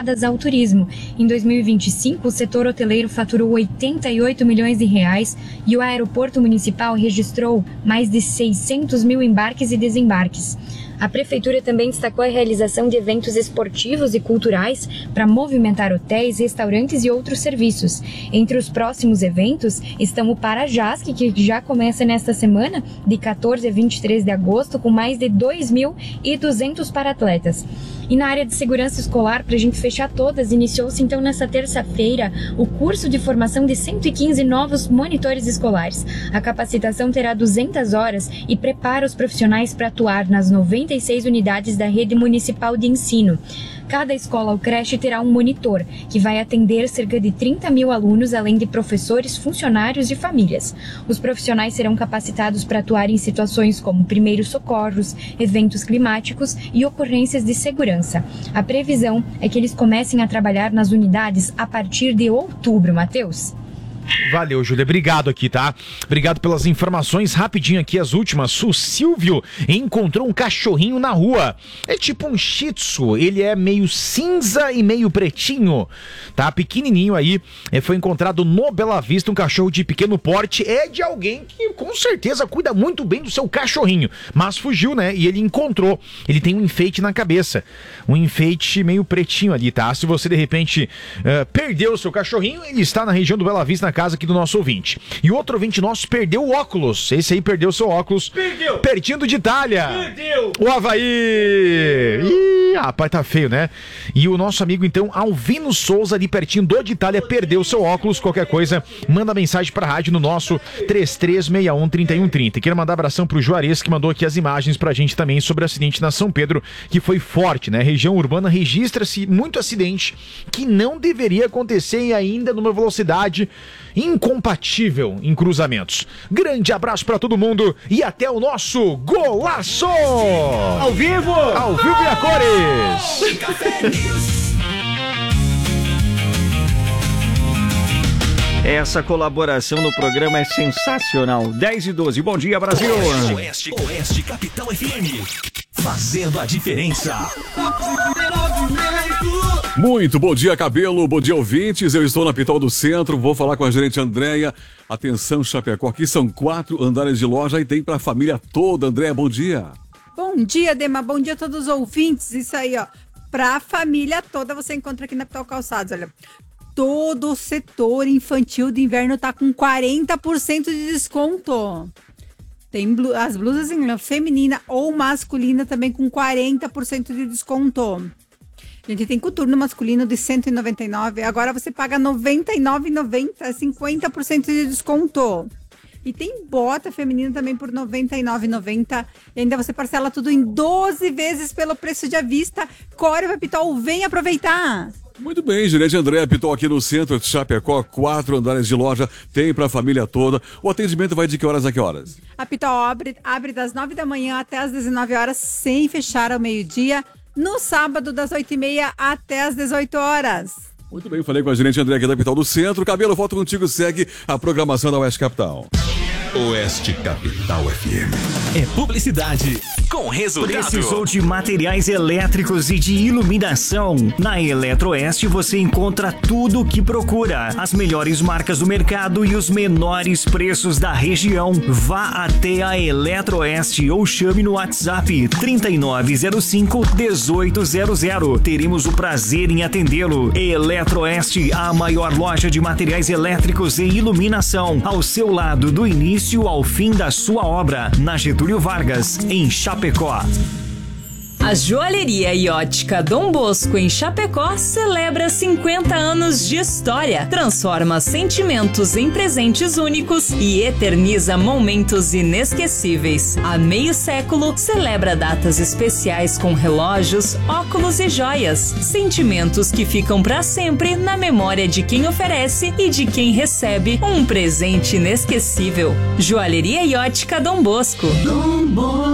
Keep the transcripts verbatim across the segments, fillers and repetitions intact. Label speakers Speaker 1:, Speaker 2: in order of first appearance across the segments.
Speaker 1: voltadas ao turismo. Em dois mil e vinte e cinco, o setor hoteleiro faturou oitenta e oito milhões de reais e o aeroporto municipal registrou mais de seiscentos mil embarques e desembarques. A Prefeitura também destacou a realização de eventos esportivos e culturais para movimentar hotéis, restaurantes e outros serviços. Entre os próximos eventos estão o Parajasc, que já começa nesta semana, de quatorze a vinte e três de agosto, com mais de dois mil e duzentos para-atletas. E na área de segurança escolar, para a gente fechar todas, iniciou-se então nesta terça-feira o curso de formação de cento e quinze novos monitores escolares. A capacitação terá duzentas horas e prepara os profissionais para atuar nas noventa e seis unidades da rede municipal de ensino. Cada escola ou creche terá um monitor, que vai atender cerca de trinta mil alunos, além de professores, funcionários e famílias. Os profissionais serão capacitados para atuar em situações como primeiros socorros, eventos climáticos e ocorrências de segurança. A previsão é que eles comecem a trabalhar nas unidades a partir de outubro, Matheus.
Speaker 2: Valeu, Júlia. Obrigado aqui, tá? Obrigado pelas informações. Rapidinho aqui, as últimas. O Silvio encontrou um cachorrinho na rua. É tipo um shih tzu. Ele é meio cinza e meio pretinho, tá? Pequenininho aí. Foi encontrado no Bela Vista, um cachorro de pequeno porte. É de alguém que com certeza cuida muito bem do seu cachorrinho. Mas fugiu, né? E ele encontrou. Ele tem um enfeite na cabeça. Um enfeite meio pretinho ali, tá? Se você, de repente, uh, perdeu o seu cachorrinho, ele está na região do Bela Vista, na casa aqui do nosso ouvinte. E o outro ouvinte nosso perdeu o óculos. Esse aí perdeu o seu óculos. Perdeu! Pertinho de Itália. Perdeu! O Havaí! Ih, rapaz, tá feio, né? E o nosso amigo, então, Alvino Souza, ali pertinho do de Itália, perdeu o seu óculos. Qualquer coisa, manda mensagem pra rádio no nosso três três seis um, três um três zero. Quero mandar abração pro Juarez, que mandou aqui as imagens pra gente também sobre o acidente na São Pedro, que foi forte, né? Região urbana registra-se muito acidente que não deveria acontecer e ainda numa velocidade incompatível em cruzamentos. Grande abraço pra todo mundo e até o nosso golaço! Ao vivo! Ao vivo e a cores!
Speaker 3: Essa colaboração no programa é sensacional. dez e doze. Bom dia, Brasil!
Speaker 4: Oeste, Oeste Capital F M. Fazendo a diferença.
Speaker 5: Muito bom dia, Cabelo. Bom dia, ouvintes. Eu estou na Pitol do Centro. Vou falar com a gerente Andréia. Atenção, Chapecó. Aqui são quatro andares de loja e tem para a família toda. Andréia, bom dia.
Speaker 6: Bom dia, Dema. Bom dia a todos os ouvintes. Isso aí, ó. Para a família toda você encontra aqui na Pitol Calçados. Olha, todo o setor infantil de inverno tá com quarenta por cento de desconto. Tem blu- as blusas em lã feminina ou masculina também com quarenta por cento de desconto. A gente tem coturno masculino de cento e noventa e nove reais. Agora você paga noventa e nove reais e noventa centavos, cinquenta por cento de desconto. E tem bota feminina também por noventa e nove reais e noventa centavos. E ainda você parcela tudo em doze vezes pelo preço de à vista. Córea Pitol, vem aproveitar!
Speaker 5: Muito bem, gerente Andréia Pitol aqui no centro de Chapecó, quatro andares de loja, tem para a família toda. O atendimento vai de que horas a que horas?
Speaker 6: A Pitol abre, abre das nove da manhã até as dezenove horas, sem fechar ao meio-dia. No sábado, das oito e meia até as dezoito horas.
Speaker 5: Muito bem, falei com a gerente Andréia aqui da Pitol do Centro. Cabelo, volto contigo, segue a programação da Oeste Capital.
Speaker 4: Oeste Capital F M. É publicidade com resultado.
Speaker 7: Precisou de materiais elétricos e de iluminação? Na Eletroeste você encontra tudo o que procura. As melhores marcas do mercado e os menores preços da região. Vá até a Eletroeste ou chame no WhatsApp trinta e nove zero cinco, dezoito zero zero. Teremos o prazer em atendê-lo. Eletroeste, a maior loja de materiais elétricos e iluminação. Ao seu lado, do início ao fim da sua obra, na Getúlio Vargas, em Chapecó.
Speaker 8: A Joalheria e Ótica Dom Bosco em Chapecó celebra cinquenta anos de história, transforma sentimentos em presentes únicos e eterniza momentos inesquecíveis. Há meio século, celebra datas especiais com relógios, óculos e joias, sentimentos que ficam para sempre na memória de quem oferece e de quem recebe um presente inesquecível. Joalheria e Ótica Dom Bosco.
Speaker 4: Dom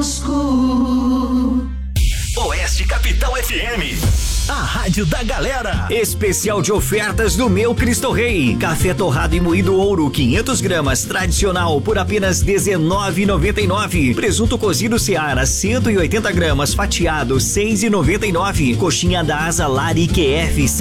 Speaker 4: Bosco. Oeste Capital F M. A rádio da galera.
Speaker 7: Especial de ofertas do Meu Cristo Rei. Café torrado e moído ouro, quinhentas gramas, tradicional, por apenas dezenove reais e noventa e nove centavos. Presunto cozido Seara, cento e oitenta gramas, fatiado, seis reais e noventa e nove centavos. Coxinha da asa Lari Q F,